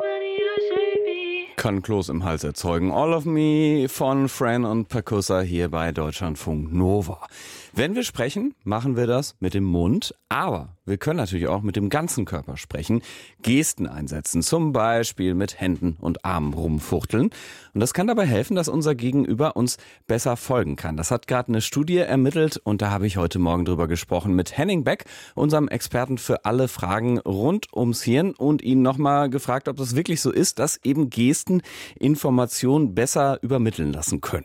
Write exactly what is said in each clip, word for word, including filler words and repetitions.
Kann Kloß im Hals erzeugen. All of Me von Fran und Percussa hier bei Deutschlandfunk Nova. Wenn wir sprechen, machen wir das mit dem Mund, aber wir können natürlich auch mit dem ganzen Körper sprechen, Gesten einsetzen, zum Beispiel mit Händen und Armen rumfuchteln. Und das kann dabei helfen, dass unser Gegenüber uns besser folgen kann. Das hat gerade eine Studie ermittelt und da habe ich heute Morgen drüber gesprochen mit Henning Beck, unserem Experten für alle Fragen rund ums Hirn, und ihn nochmal gefragt, ob das wirklich so ist, dass eben Gesten Informationen besser übermitteln lassen können.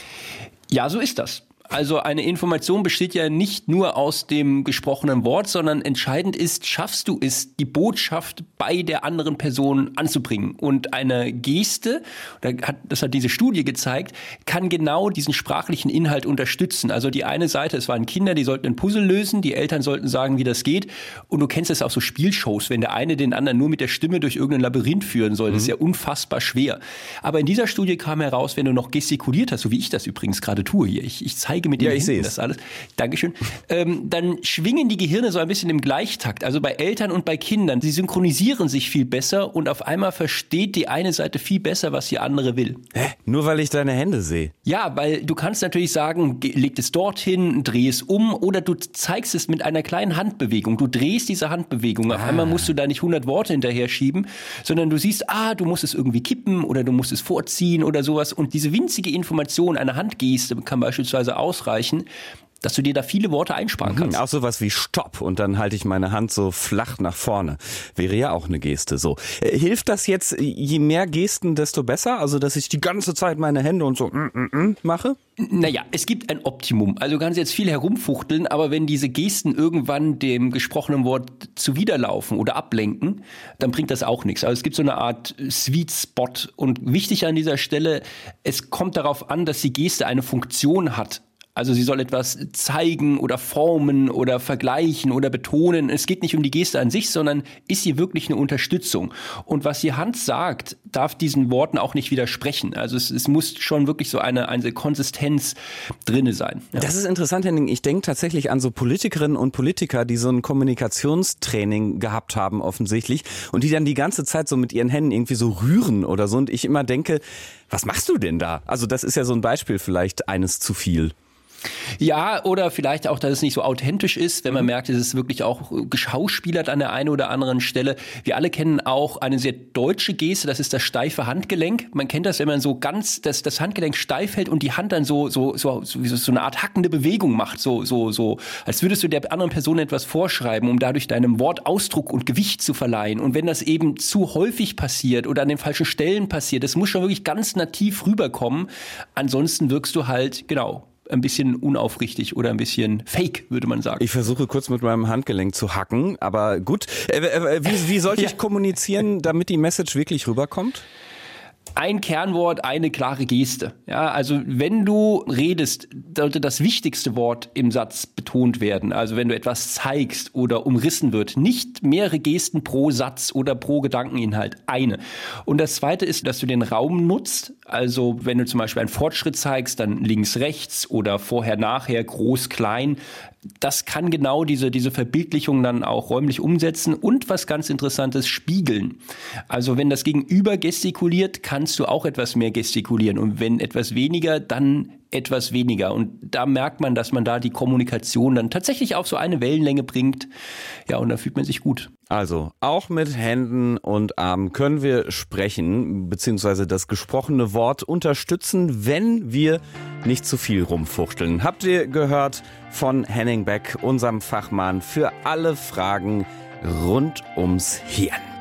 Ja, so ist das. Also eine Information besteht ja nicht nur aus dem gesprochenen Wort, sondern entscheidend ist, schaffst du es, die Botschaft bei der anderen Person anzubringen. Und eine Geste, das hat diese Studie gezeigt, kann genau diesen sprachlichen Inhalt unterstützen. Also die eine Seite, es waren Kinder, die sollten ein Puzzle lösen, die Eltern sollten sagen, wie das geht. Und du kennst das auch so Spielshows, wenn der eine den anderen nur mit der Stimme durch irgendein Labyrinth führen soll. Das ist ja unfassbar schwer. Aber in dieser Studie kam heraus, wenn du noch gestikuliert hast, so wie ich das übrigens gerade tue hier, ich, ich zeige mit den ja, ich Händen das alles, Dankeschön, ähm, dann schwingen die Gehirne so ein bisschen im Gleichtakt. Also bei Eltern und bei Kindern, sie synchronisieren sich viel besser und auf einmal versteht die eine Seite viel besser, was die andere will. Hä? Nur weil ich deine Hände sehe? Ja, weil du kannst natürlich sagen, leg es dorthin, dreh es um, oder du zeigst es mit einer kleinen Handbewegung. Du drehst diese Handbewegung. Auf ah. einmal musst du da nicht hundert Worte hinterher schieben, sondern du siehst, ah, du musst es irgendwie kippen oder du musst es vorziehen oder sowas. Und diese winzige Information, eine Handgeste kann beispielsweise ausreichen, dass du dir da viele Worte einsparen kannst. Auch sowas wie Stopp und dann halte ich meine Hand so flach nach vorne. Wäre ja auch eine Geste so. Äh, hilft das jetzt, je mehr Gesten, desto besser? Also, dass ich die ganze Zeit meine Hände und so mm, mm, mm mache? Naja, es gibt ein Optimum. Also du kannst jetzt viel herumfuchteln, aber wenn diese Gesten irgendwann dem gesprochenen Wort zuwiderlaufen oder ablenken, dann bringt das auch nichts. Also es gibt so eine Art Sweet Spot. Und wichtig an dieser Stelle, es kommt darauf an, dass die Geste eine Funktion hat. Also sie soll etwas zeigen oder formen oder vergleichen oder betonen. Es geht nicht um die Geste an sich, sondern ist sie wirklich eine Unterstützung. Und was die Hand sagt, darf diesen Worten auch nicht widersprechen. Also es, es muss schon wirklich so eine, eine Konsistenz drinne sein. Ja. Das ist interessant, Henning. Ich denke tatsächlich an so Politikerinnen und Politiker, die so ein Kommunikationstraining gehabt haben offensichtlich und die dann die ganze Zeit so mit ihren Händen irgendwie so rühren oder so. Und ich immer denke, was machst du denn da? Also das ist ja so ein Beispiel vielleicht eines zu viel. Ja, oder vielleicht auch, dass es nicht so authentisch ist, wenn man merkt, es ist wirklich auch geschauspielert an der einen oder anderen Stelle. Wir alle kennen auch eine sehr deutsche Geste, das ist das steife Handgelenk. Man kennt das, wenn man so ganz das, das Handgelenk steif hält und die Hand dann so so so so, so eine Art hackende Bewegung macht, so so so, als würdest du der anderen Person etwas vorschreiben, um dadurch deinem Wort Ausdruck und Gewicht zu verleihen. Und wenn das eben zu häufig passiert oder an den falschen Stellen passiert, das muss schon wirklich ganz nativ rüberkommen. Ansonsten wirkst du halt, genau, ein bisschen unaufrichtig oder ein bisschen fake, würde man sagen. Ich versuche kurz mit meinem Handgelenk zu hacken, aber gut. Äh, äh, wie, wie sollte ich ja. kommunizieren, damit die Message wirklich rüberkommt? Ein Kernwort, eine klare Geste. Ja, also wenn du redest, sollte das wichtigste Wort im Satz betont werden. Also wenn du etwas zeigst oder umrissen wird, nicht mehrere Gesten pro Satz oder pro Gedankeninhalt, eine. Und das Zweite ist, dass du den Raum nutzt. Also wenn du zum Beispiel einen Fortschritt zeigst, dann links, rechts oder vorher, nachher, groß, klein. Das kann genau diese, diese Verbildlichung dann auch räumlich umsetzen und was ganz Interessantes, spiegeln. Also wenn das Gegenüber gestikuliert, kannst du auch etwas mehr gestikulieren und wenn etwas weniger, dann etwas weniger. Und da merkt man, dass man da die Kommunikation dann tatsächlich auf so eine Wellenlänge bringt. Ja, und da fühlt man sich gut. Also, auch mit Händen und Armen können wir sprechen, beziehungsweise das gesprochene Wort unterstützen, wenn wir nicht zu viel rumfuchteln. Habt ihr gehört von Henning Beck, unserem Fachmann für alle Fragen rund ums Hirn.